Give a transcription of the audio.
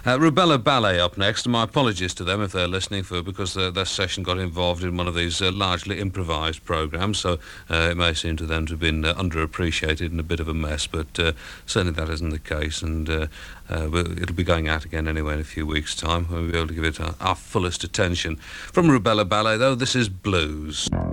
Rubella Ballet up next, and my apologies to them if they're listening because their session got involved in one of these largely improvised programmes, so it may seem to them to have been underappreciated and a bit of a mess, but certainly that isn't the case, and it'll be going out again anyway in a few weeks' time. We'll be able to give it our fullest attention. From Rubella Ballet, though, this is Blues.